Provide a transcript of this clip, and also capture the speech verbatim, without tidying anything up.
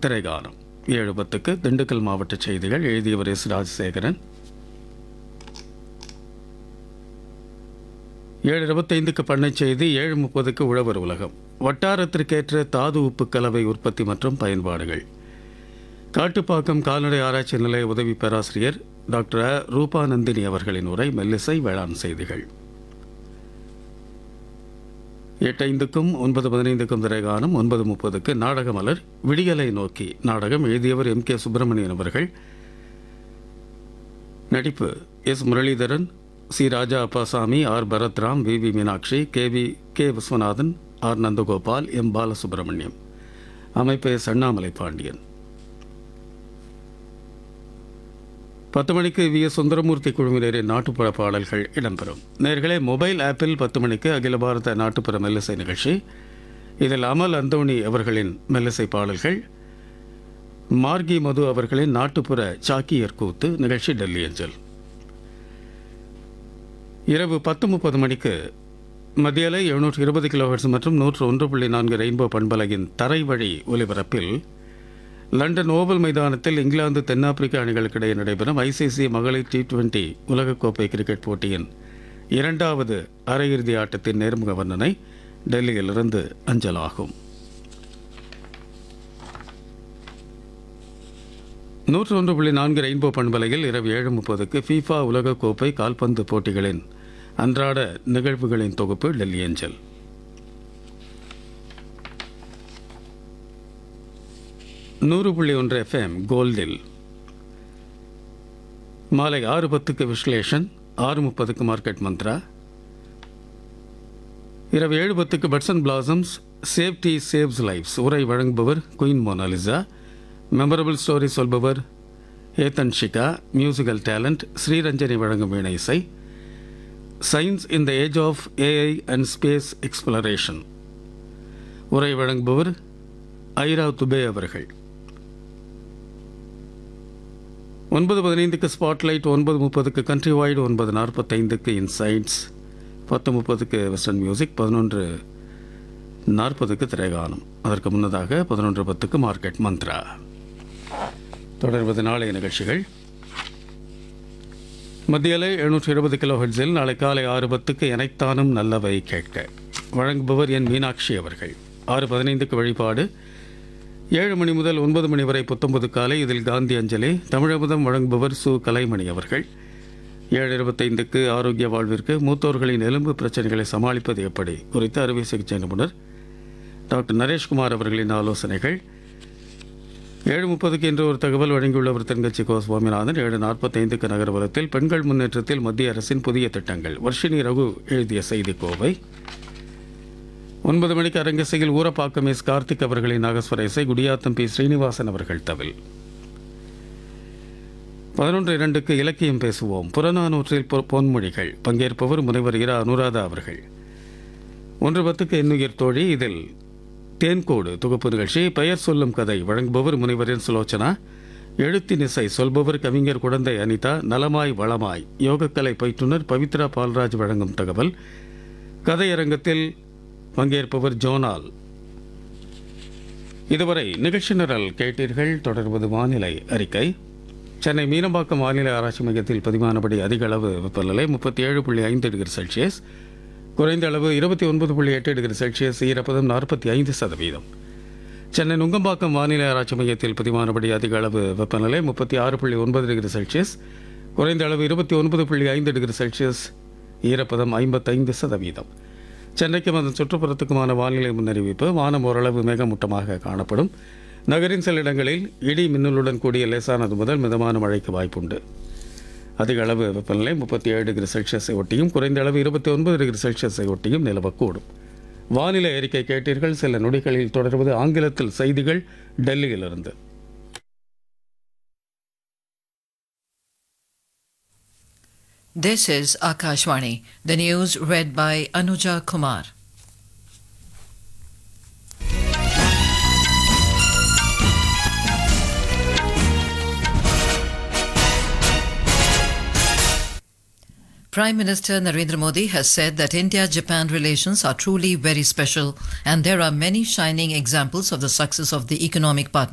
திரைகானம். ஏழு பத்துக்கு திண்டுக்கல் மாவட்ட செய்திகள். எழுதியவர் எஸ் ராஜசேகரன். ஏழு இருபத்தைந்துக்கு பண்ணை செய்தி. ஏழு முப்பதுக்கு உழவர் உலகம். வட்டாரத்திற்கேற்ற தாது உப்பு கலவை உற்பத்தி மற்றும் பயன்பாடுகள். காட்டுப்பாக்கம் கால்நடை ஆராய்ச்சி நிலைய உதவி பேராசிரியர் டாக்டர் அ. ரூபாநந்தினி அவர்களின் உரை. மெல்லிசை வேளாண் செய்திகள். எட்டு ஐந்துக்கும் ஒன்பது பதினைந்துக்கும் திரைகானம். ஒன்பது முப்பதுக்கு நாடகமலர். விடியலை நோக்கி நாடகம். எழுதியவர் எம் கே சுப்பிரமணியன் அவர்கள். நடிப்பு S Muralidharan, C Raja Appasamy, R Bharathram, we we Meenakshi, K V K Viswanathan, R Nandagopal, M Balasubramaniam. அமைப்பு எஸ் அண்ணாமலை பாண்டியன். பத்து மணிக்கு வி எஸ் சுந்தரமூர்த்தி குழுவினரின் நாட்டுப்புற பாடல்கள் இடம்பெறும். நேர்களே, மொபைல் ஆப்பில் பத்து மணிக்கு அகில பாரத நாட்டுப்புற மெல்லிசை நிகழ்ச்சி. இதில் அமல் அந்தோணி அவர்களின் மெல்லிசை பாடல்கள், மார்கி மது அவர்களின் நாட்டுப்புற சாக்கியர் கூத்து. நிகழ்ச்சி டெல்லி அஞ்சல். இரவு பத்து முப்பது மணிக்கு மத்தியலை எழுநூற்று இருபது கிலோஹெர்ட்ஸ் மற்றும் நூற்று ஒன்று புள்ளி நான்கு ரெயின்போ பண்பலையின் தரைவழி ஒலிபரப்பில் லண்டன் ஓவல் மைதானத்தில் இங்கிலாந்து தென்னாப்பிரிக்கா அணிகளுக்கிடையே நடைபெறும் ஐசிசி மகளிர் டி டுவெண்டி உலகக்கோப்பை கிரிக்கெட் போட்டியின் இரண்டாவது அரையிறுதி ஆட்டத்தின் நேர்முக வர்ணனை டெல்லியிலிருந்து அஞ்சலாகும். நூற்று ஒன்று புள்ளி நான்கு ரெயின்போ பண்பலையில் இரவு ஏழு முப்பதுக்கு ஃபீஃபா உலகக்கோப்பை கால்பந்து போட்டிகளின் அன்றாட நிகழ்வுகளின் தொகுப்பு டெல்லி அஞ்சல். நூறு புள்ளி ஒன்று எஃப்எம் கோல்டில் மாலை ஆறு பத்துக்கு விஸ்லேஷன். ஆறு முப்பதுக்கு மார்க்கெட் மந்த்ரா. இரவு ஏழு பத்துக்கு puts and blossoms safety saves lives. உரை வழங்குபவர் queen Mona Lisa. Memorable story சொல்பவர் ஏத்தன் Shikha. Musical talent Sriranjani வழங்கும் வீணை இசை. Science in the age of AI and space exploration. உரை வழங்குபவர் ஐரா துபே அவர்கள். ஒன்பது பதினைந்துக்கு ஸ்பாட்லைட். ஒன்பது முப்பதுக்கு கண்ட்ரி வைடு. ஒன்பது நாற்பத்தைந்துக்கு இன்சைட்ஸ். பத்து முப்பதுக்கு வெஸ்டர்ன் மியூசிக். பதினொன்று நாற்பதுக்கு திரைகானம். அதற்கு முன்னதாக பதினொன்று பத்துக்கு மார்க்கெட் மந்த்ரா. தொடர்வது நாளைய நிகழ்ச்சிகள். மத்தியலை எழுநூற்றி இருபது கிலோ ஹெட்ஸில் நாளை காலை ஆறு பத்துக்கு எனைத்தானும் நல்லவை கேட்க. வழங்குபவர் என் மீனாட்சி அவர்கள். ஆறு பதினைந்துக்கு வழிபாடு. ஏழு மணி முதல் ஒன்பது மணி வரை புத்தொன்பது காலை. இதில் காந்தி அஞ்சலி. தமிழமுதம் வழங்குபவர் சு கலைமணி அவர்கள். ஏழு இருபத்தைந்துக்கு ஆரோக்கிய வாழ்விற்கு மூத்தோர்களின் எலும்பு பிரச்சனைகளை சமாளிப்பது எப்படி குறித்து அறுவை சிகிச்சை நிபுணர் டாக்டர் நரேஷ்குமார் அவர்களின் ஆலோசனைகள். ஏழு முப்பதுக்கு இன்று ஒரு தகவல் வழங்கியுள்ளவர் தென்கட்சி கோ சுவாமிநாதன். ஏழு நாற்பத்தைந்துக்கு நகர்வலத்தில் பெண்கள் முன்னேற்றத்தில் மத்திய அரசின் புதிய திட்டங்கள். வர்ஷினி ரகு எழுதிய செய்தி கோவை. ஒன்பது மணிக்கு அரங்கசையில் ஊரப்பாக்கம் எஸ் கார்த்திக் அவர்களின் நாகஸ்வர இசை. குடியாத்தம் பி ஸ்ரீனிவாசன் அவர்கள் தவில். பதினொன்று இரண்டுக்கு இலக்கியம் பேசுவோம். புறநானூற்றில் பொன்மொழிகள். பங்கேற்பவர் முனைவர் இரா அனுராதா அவர்கள். ஒன்று பத்துக்கு எண்ணுயிர் தோழி. இதில் தேன்கோடு தொகுப்பு நிகழ்ச்சி. பெயர் சொல்லும் கதை. வழங்குபவர் முனைவர் என் சுலோச்சனா. எழுத்தின் இசை சொல்பவர் கவிஞர் குழந்தை அனிதா. நலமாய் வளமாய் யோகக்கலை பயிற்றுனர் பவித்ரா பால்ராஜ் வழங்கும் தகவல். கதையரங்கத்தில் பங்கேற்பவர் ஜோனால். இதுவரை நிகழ்ச்சி நிரல் கேட்டீர்கள். தொடர்வது வானிலை அறிக்கை. சென்னை மீனம்பாக்கம் வானிலை ஆராய்ச்சி மையத்தில் பதிவானபடி அதிக அளவு வெப்பநிலை முப்பத்தி ஏழு புள்ளி ஐந்து டிகிரி செல்சியஸ். குறைந்த அளவு இருபத்தி ஒன்பது புள்ளி எட்டு டிகிரி செல்சியஸ். ஈரப்பதம் நாற்பத்தி ஐந்து சதவீதம். சென்னை நுங்கம்பாக்கம் வானிலை ஆராய்ச்சி மையத்தில் பதிவானபடி அதிக அளவு வெப்பநிலை முப்பத்தி ஆறு புள்ளி ஒன்பது டிகிரி செல்சியஸ். குறைந்த அளவு இருபத்தி ஒன்பது புள்ளி ஐந்து டிகிரி செல்சியஸ். ஈரப்பதம் ஐம்பத்தைந்து சதவீதம். சென்னைக்கும் அதன் சுற்றுப்புறத்துக்குமான வானிலை முன்னறிவிப்பு. வானம் ஓரளவு மேகமூட்டமாக காணப்படும். நகரின் சில இடங்களில் இடி மின்னலுடன் கூடிய லேசானது முதல் மிதமான மழைக்கு வாய்ப்புண்டு. அதிக அளவு வெப்பநிலை முப்பத்தி ஏழு டிகிரி செல்சியஸை ஒட்டியும் குறைந்த அளவு இருபத்தி ஒன்பது டிகிரி செல்சியஸை ஒட்டியும் நிலவக்கூடும். வானிலை அறிக்கை கேட்டீர்கள். சில நொடிகளில் தொடர்வது ஆங்கிலத்தில் செய்திகள் டெல்லியிலிருந்து. This is Akashvani. The news read by Anuja Kumar. Prime Minister Narendra Modi has said that India-Japan relations are truly very special and there are many shining examples of the success of the economic partnership.